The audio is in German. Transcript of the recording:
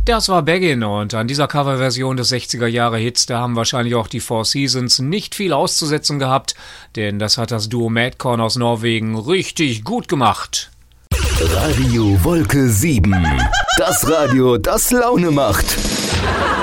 Das war Beggin' und an dieser Coverversion des 60er-Jahre-Hits, da haben wahrscheinlich auch die Four Seasons nicht viel auszusetzen gehabt, denn das hat das Duo Madcorn aus Norwegen richtig gut gemacht. Radio Wolke 7. Das Radio, das Laune macht.